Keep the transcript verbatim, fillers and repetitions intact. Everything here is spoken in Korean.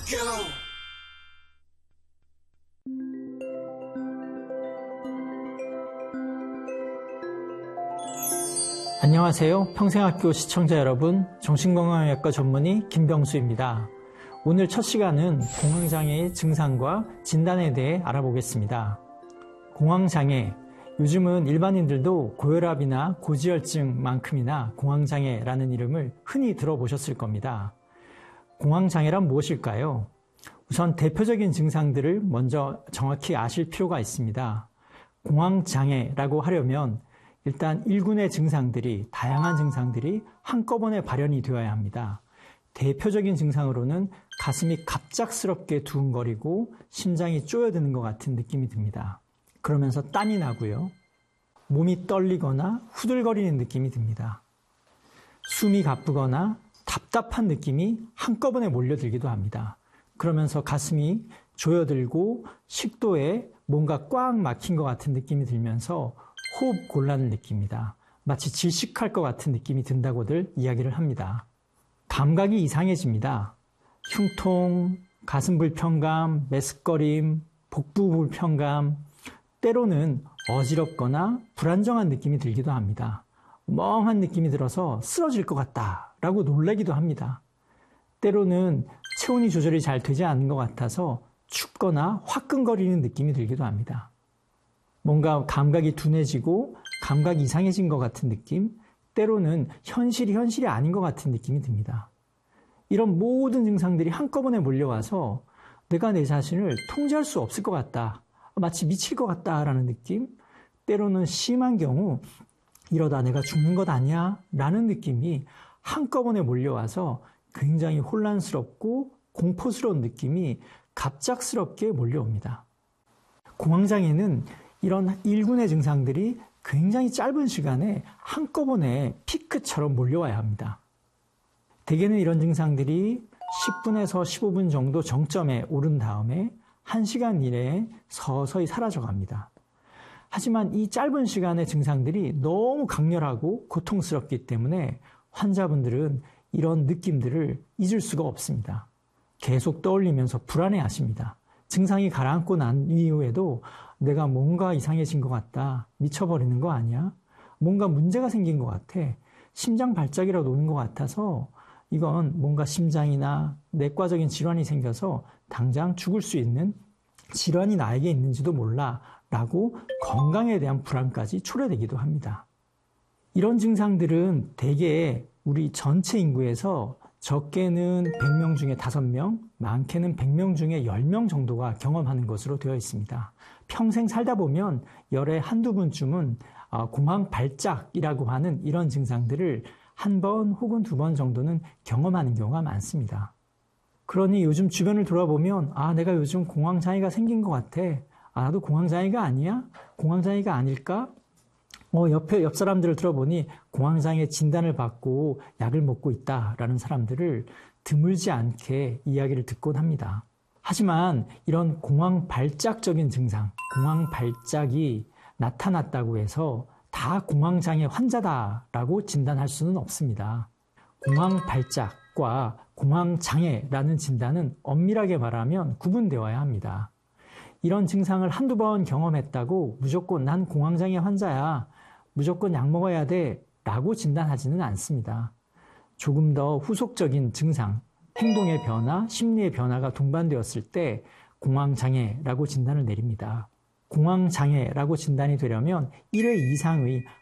안녕하세요. 평생학교 시청자 여러분, 정신건강의학과 전문의 김병수입니다. 오늘 첫 시간은 공황장애의 증상과 진단에 대해 알아보겠습니다. 공황장애, 요즘은 일반인들도 고혈압이나 고지혈증만큼이나 공황장애라는 이름을 흔히 들어보셨을 겁니다. 공황장애란 무엇일까요? 우선 대표적인 증상들을 먼저 정확히 아실 필요가 있습니다. 공황장애라고 하려면 일단 일군의 증상들이, 다양한 증상들이 한꺼번에 발현이 되어야 합니다. 대표적인 증상으로는 가슴이 갑작스럽게 두근거리고 심장이 쪼여드는 것 같은 느낌이 듭니다. 그러면서 땀이 나고요. 몸이 떨리거나 후들거리는 느낌이 듭니다. 숨이 가쁘거나 답답한 느낌이 한꺼번에 몰려들기도 합니다. 그러면서 가슴이 조여들고 식도에 뭔가 꽉 막힌 것 같은 느낌이 들면서 호흡 곤란을 느낍니다. 마치 질식할 것 같은 느낌이 든다고들 이야기를 합니다. 감각이 이상해집니다. 흉통, 가슴 불편감, 메스꺼림, 복부 불편감, 때로는 어지럽거나 불안정한 느낌이 들기도 합니다. 멍한 느낌이 들어서 쓰러질 것 같다라고 놀라기도 합니다. 때로는 체온이 조절이 잘 되지 않는 것 같아서 춥거나 화끈거리는 느낌이 들기도 합니다. 뭔가 감각이 둔해지고 감각이 이상해진 것 같은 느낌, 때로는 현실이 현실이 아닌 것 같은 느낌이 듭니다. 이런 모든 증상들이 한꺼번에 몰려와서 내가 내 자신을 통제할 수 없을 것 같다, 마치 미칠 것 같다라는 느낌, 때로는 심한 경우 이러다 내가 죽는 것 아니야? 라는 느낌이 한꺼번에 몰려와서 굉장히 혼란스럽고 공포스러운 느낌이 갑작스럽게 몰려옵니다. 공황장애는 이런 일군의 증상들이 굉장히 짧은 시간에 한꺼번에 피크처럼 몰려와야 합니다. 대개는 이런 증상들이 십 분에서 십오 분 정도 정점에 오른 다음에 한 시간 이내에 서서히 사라져 갑니다. 하지만 이 짧은 시간의 증상들이 너무 강렬하고 고통스럽기 때문에 환자분들은 이런 느낌들을 잊을 수가 없습니다. 계속 떠올리면서 불안해하십니다. 증상이 가라앉고 난 이후에도 내가 뭔가 이상해진 것 같다, 미쳐버리는 거 아니야? 뭔가 문제가 생긴 것 같아, 심장 발작이라도 오는 것 같아서 이건 뭔가 심장이나 내과적인 질환이 생겨서 당장 죽을 수 있는 질환이 나에게 있는지도 몰라 라고 건강에 대한 불안까지 초래되기도 합니다. 이런 증상들은 대개 우리 전체 인구에서 적게는 백 명 중에 다섯 명, 많게는 백 명 중에 열 명 정도가 경험하는 것으로 되어 있습니다. 평생 살다 보면 열에 한두 분쯤은 공황 발작이라고 하는 이런 증상들을 한 번 혹은 두 번 정도는 경험하는 경우가 많습니다. 그러니 요즘 주변을 돌아보면 아, 내가 요즘 공황장애가 생긴 것 같아. 아, 나도 공황장애가 아니야? 공황장애가 아닐까? 어, 옆에 옆 사람들을 들어보니 공황장애 진단을 받고 약을 먹고 있다라는 사람들을 드물지 않게 이야기를 듣곤 합니다. 하지만 이런 공황 발작적인 증상, 공황 발작이 나타났다고 해서 다 공황장애 환자다라고 진단할 수는 없습니다. 공황 발작과 공황장애라는 진단은 엄밀하게 말하면 구분되어야 합니다. 이런 증상을 한두 번 경험했다고 무조건 난 공황장애 환자야, 무조건 약 먹어야 돼 라고 진단하지는 않습니다. 조금 더 후속적인 증상, 행동의 변화, 심리의 변화가 동반되었을 때 공황장애라고 진단을 내립니다. 공황장애라고 진단이 되려면 일 회 이상의